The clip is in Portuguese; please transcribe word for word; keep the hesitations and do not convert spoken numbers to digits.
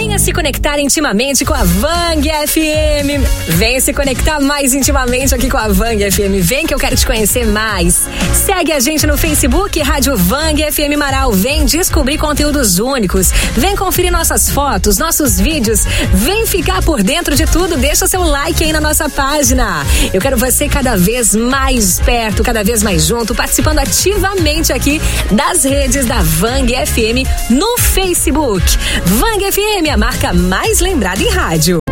Venha se conectar intimamente com a Vang F M. Venha se conectar mais intimamente aqui com a Vang F M. Vem que eu quero te conhecer mais. Segue a gente no Facebook, Rádio Vang F M Marau. Vem descobrir conteúdos únicos. Vem conferir nossas fotos, nossos vídeos. Vem ficar por dentro de tudo. Deixa seu like aí na nossa página. Eu quero você cada vez mais perto, cada vez mais junto, participando ativamente aqui das redes da Vang F M no Facebook. Vang F M, a marca mais lembrada em rádio.